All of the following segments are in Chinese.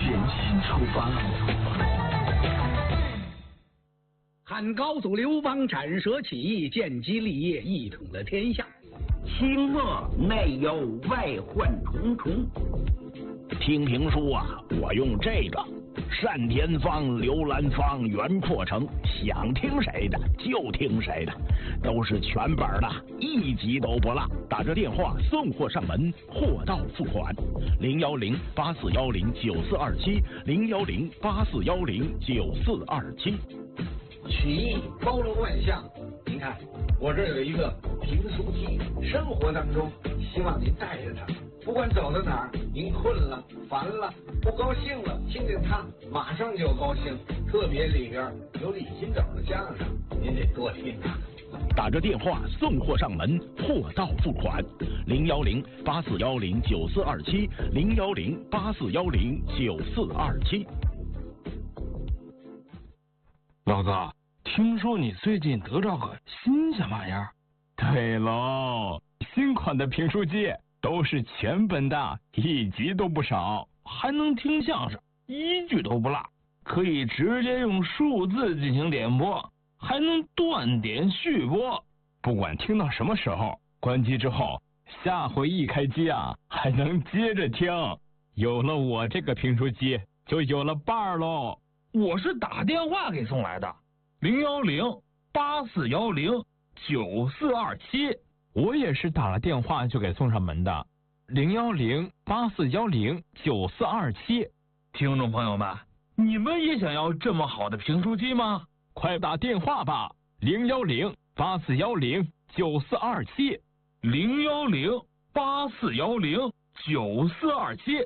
全新出发。 汉高祖刘邦斩蛇起义，建基立业，一统了天下。 清末内忧外患重重。听评书啊，我用这个单田芳、刘兰芳、袁阔成，想听谁的就听谁的，都是全本的，一集都不落。打这电话送货上门，货到付款。010-8410-9427，010-8410-9427。 曲艺包罗万象，您看我这有一个评书机，生活当中希望您带着它，不管走到哪儿，您困了、烦了、不高兴了，听听它，马上就高兴。特别里边有李金斗的相声，您得多听啊。 打着电话送货上门，货到付款。010-8410-9427，010-8410-9427。 老哥，听说你最近得着个新鲜玩意儿？ 对喽，新款的评书机都是全本的，一集都不少， 还能听相声，一句都不落，可以直接用数字进行点播，还能断点续播， 不管听到什么时候，关机之后，下回一开机啊，还能接着听。有了我这个评书机，就有了伴儿喽。 我是打电话给送来的，010-8410-9427。 我也是打了电话就给送上门的，010-8410-9427。 听众朋友们，你们也想要这么好的评书机吗？ 快打电话吧，010-8410-9427。 010-8410-9427。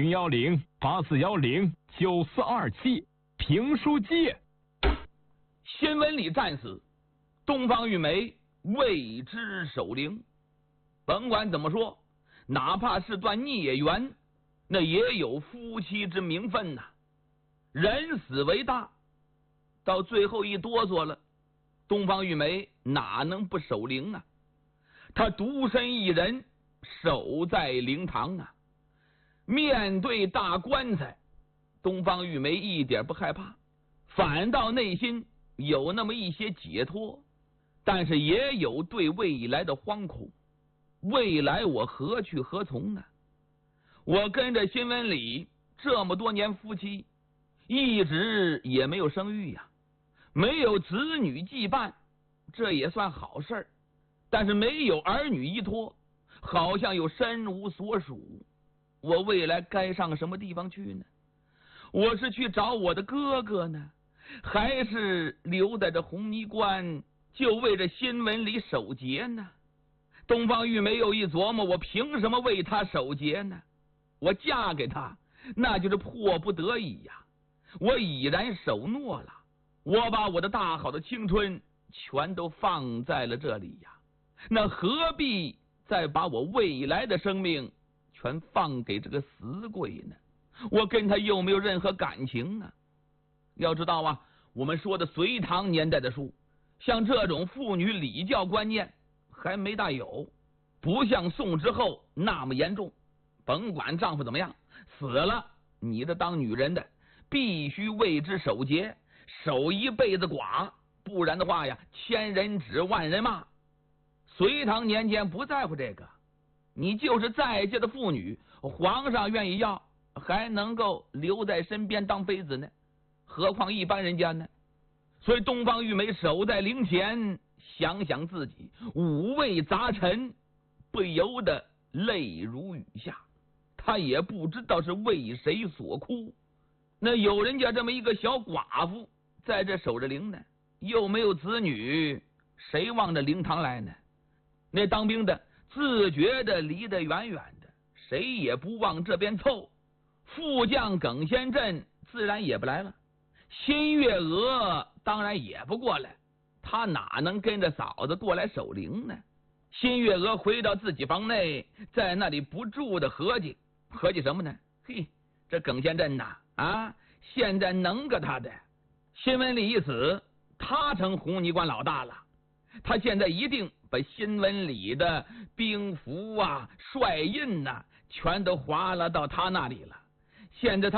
010-8410-9427。评书机。 新闻里战死，东方玉梅为之守灵。甭管怎么说，哪怕是段孽缘，那也有夫妻之名分呐。人死为大，到最后一哆嗦了，东方玉梅哪能不守灵啊？她独身一人守在灵堂啊，面对大棺材，东方玉梅一点不害怕，反倒内心有那么一些解脱，但是也有对未来的惶恐。未来我何去何从呢？我跟着新闻里这么多年夫妻，一直也没有生育呀，没有子女羁绊，这也算好事儿。但是没有儿女依托，好像又身无所属。我未来该上什么地方去呢？我是去找我的哥哥呢，还是留在这红泥关，就为这新闻里守节呢？东方玉梅又一琢磨，我凭什么为他守节呢？我嫁给他，那就是迫不得已呀。我已然守诺了，我把我的大好的青春全都放在了这里呀，那何必再把我未来的生命全放给这个死鬼呢？我跟他又没有任何感情啊。要知道啊，我们说的隋唐年代的书，像这种妇女礼教观念还没大有，不像宋之后那么严重。甭管丈夫怎么样，死了，你这当女人的必须为之守节，守一辈子寡，不然的话呀，千人指万人骂。隋唐年间不在乎这个，你就是在界的妇女，皇上愿意要，还能够留在身边当妃子呢，何况一般人家呢？所以东方玉梅守在灵前，想想自己五味杂陈，不由得泪如雨下。她也不知道是为谁所哭。那有人家这么一个小寡妇在这守着灵呢，又没有子女，谁往这灵堂来呢？那当兵的自觉的离得远远的，谁也不往这边凑。副将耿先镇自然也不来了，新月娥当然也不过来，他哪能跟着嫂子过来守灵呢？新月娥回到自己房内，在那里不住的合计什么呢？嘿，这耿先镇呐，现在能个他的，新闻里一死，他成红泥关老大了，他现在一定把新闻里的兵符啊、帅印呐，全都划拉到他那里了。现在他